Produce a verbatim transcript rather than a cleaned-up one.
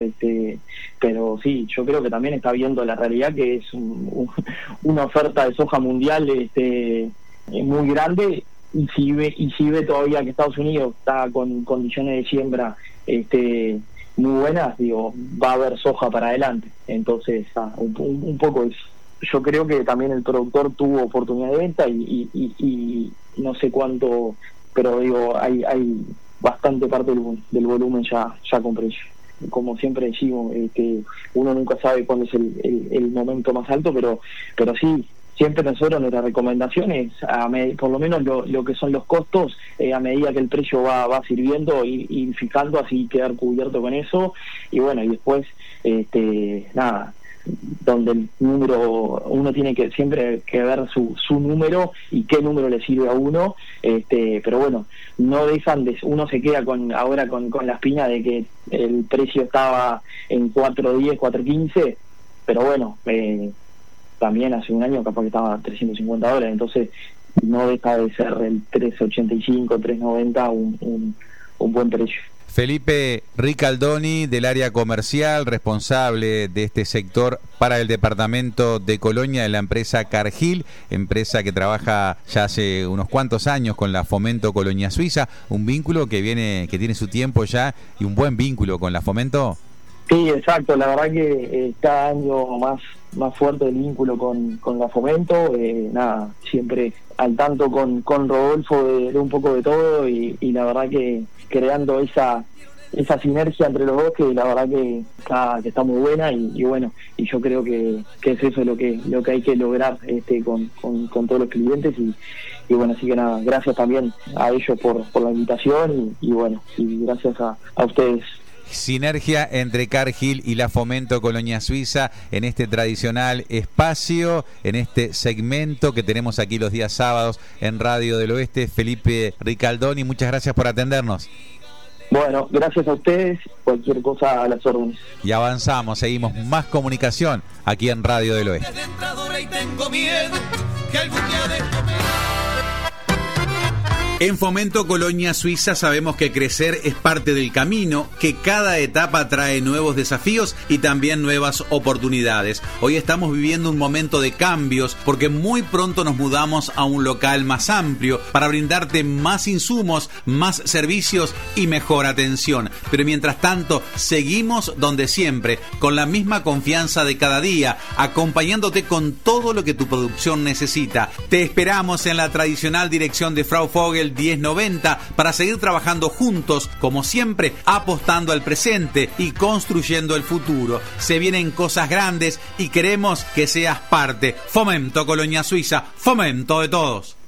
este pero sí, yo creo que también está viendo la realidad que es un, un, una oferta de soja mundial este muy grande, y si ve y si ve todavía que Estados Unidos está con condiciones de siembra este muy buenas, digo, va a haber soja para adelante. Entonces ah, un, un, un poco es, yo creo que también el productor tuvo oportunidad de venta y, y, y, y no sé cuánto, pero digo, hay hay bastante parte del, del volumen ya ya con precio. Como siempre decimos, eh, que uno nunca sabe cuándo es el, el, el momento más alto, pero pero sí, siempre nosotros nuestra recomendación es, a med- por lo menos lo, lo que son los costos, eh, a medida que el precio va va sirviendo, ir, ir fijando, así quedar cubierto con eso, y bueno, y después, este nada, donde el número, uno tiene que siempre que ver su, su número y qué número le sirve a uno, este pero bueno, no dejan de, uno se queda con ahora con, con la espina de que el precio estaba en cuatro diez, cuatro quince, pero bueno, eh, también hace un año capaz que estaba a trescientos cincuenta dólares, entonces no deja de ser el tres ochenta y cinco, tres noventa un, un, un buen precio. Felipe Ricaldoni, del área comercial, responsable de este sector para el departamento de Colonia de la empresa Cargill, empresa que trabaja ya hace unos cuantos años con la Fomento Colonia Suiza, un vínculo que viene, que tiene su tiempo ya, y un buen vínculo con la Fomento. Sí, exacto, la verdad que eh, cada año más más fuerte el vínculo con, con la Fomento, eh, nada, siempre al tanto con, con Rodolfo de, de un poco de todo, y, y la verdad que creando esa esa sinergia entre los dos, que la verdad que está, que está muy buena, y, y bueno, y yo creo que, que es eso lo que lo que hay que lograr este con, con, con todos los clientes, y, y bueno, así que nada, gracias también a ellos por, por la invitación, y, y bueno, y gracias a, a ustedes. Sinergia entre Cargill y la Fomento Colonia Suiza en este tradicional espacio, en este segmento que tenemos aquí los días sábados en Radio del Oeste. Felipe Ricaldoni, muchas gracias por atendernos. Bueno, gracias a ustedes, cualquier cosa a las órdenes. Y avanzamos, seguimos, más comunicación aquí en Radio del Oeste. En Fomento Colonia Suiza sabemos que crecer es parte del camino, que cada etapa trae nuevos desafíos y también nuevas oportunidades. Hoy estamos viviendo un momento de cambios porque muy pronto nos mudamos a un local más amplio para brindarte más insumos, más servicios y mejor atención. Pero mientras tanto, seguimos donde siempre, con la misma confianza de cada día, acompañándote con todo lo que tu producción necesita. Te esperamos en la tradicional dirección de Frau Vogel diez noventa para seguir trabajando juntos, como siempre, apostando al presente y construyendo el futuro. Se vienen cosas grandes y queremos que seas parte. Fomento Colonia Suiza, fomento de todos.